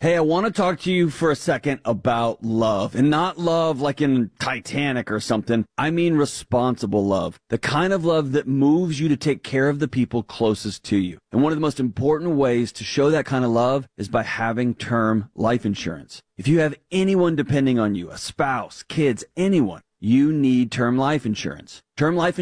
Hey, I want to talk to you for a second about love, and not love like in Titanic or something. I mean responsible love, the kind of love that moves you to take care of the people closest to you. And one of the most important ways to show that kind of love is by having term life insurance. If you have anyone depending on you, a spouse, kids, anyone, you need term life insurance. Term life